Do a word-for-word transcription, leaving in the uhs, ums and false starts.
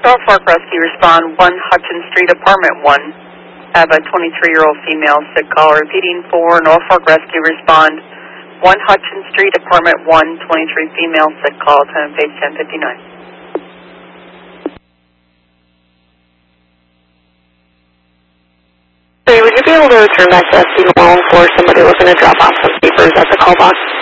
Norfolk Rescue, respond one Hutchins Street, apartment one. Have a twenty-three-year-old female sick call. Repeating for Norfolk Rescue, respond one Hutchins Street, apartment one, twenty-three female sick call. Time page ten fifty-nine. Sorry, would you be able to return back to S C Malone for somebody looking to drop off some papers at the call box?